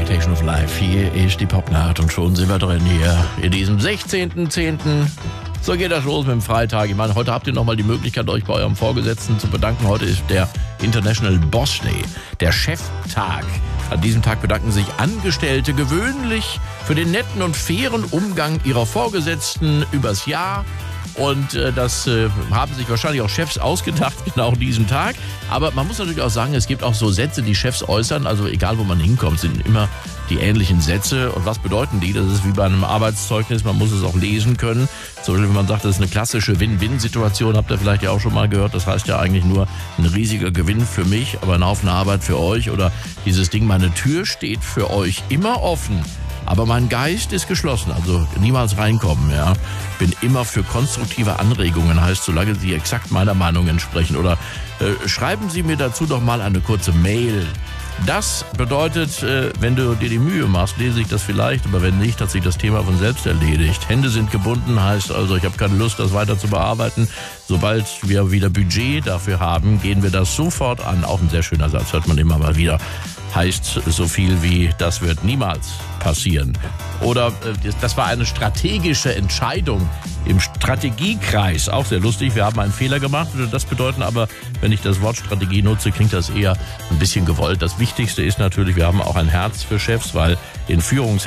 Expectation of Life. Hier ist die Popnacht und schon sind wir drin hier in diesem 16.10. So geht das los mit dem Freitag. Ich meine, heute habt ihr nochmal die Möglichkeit, euch bei eurem Vorgesetzten zu bedanken. Heute ist der International Boss Day, der Cheftag. An diesem Tag bedanken sich Angestellte gewöhnlich für den netten und fairen Umgang ihrer Vorgesetzten übers Jahr. Und das haben sich wahrscheinlich auch Chefs ausgedacht, genau diesen Tag. Aber man muss natürlich auch sagen, es gibt auch so Sätze, die Chefs äußern. Also egal, wo man hinkommt, sind immer die ähnlichen Sätze. Und was bedeuten die? Das ist wie bei einem Arbeitszeugnis, man muss es auch lesen können. Zum Beispiel, wenn man sagt, das ist eine klassische Win-Win-Situation, habt ihr vielleicht ja auch schon mal gehört. Das heißt ja eigentlich nur ein riesiger Gewinn für mich, aber ein Haufen Arbeit für euch. Oder dieses Ding, meine Tür steht für euch immer offen. Aber mein Geist ist geschlossen, also niemals reinkommen, ja. Bin immer für konstruktive Anregungen, heißt, solange sie exakt meiner Meinung entsprechen. Oder schreiben Sie mir dazu doch mal eine kurze Mail. Das bedeutet, wenn du dir die Mühe machst, lese ich das vielleicht, aber wenn nicht, hat sich das Thema von selbst erledigt. Hände sind gebunden, heißt also, ich habe keine Lust, das weiter zu bearbeiten. Sobald wir wieder Budget dafür haben, gehen wir das sofort an. Auch ein sehr schöner Satz, hört man immer mal wieder. Heißt so viel wie, das wird niemals passieren. Oder das war eine strategische Entscheidung im Strategiekreis. Auch sehr lustig, wir haben einen Fehler gemacht. Das bedeutet aber, wenn ich das Wort Strategie nutze, klingt das eher ein bisschen gewollt. Das Wichtigste ist natürlich, wir haben auch ein Herz für Chefs, weil in